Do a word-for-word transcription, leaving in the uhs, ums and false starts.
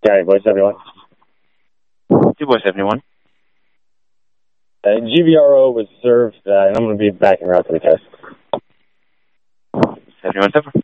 Gary, voice seventy-one. Two voice seventy-one. Uh, G V R O was served, uh, and I'm going to be back en route to the test. seventy-one seven.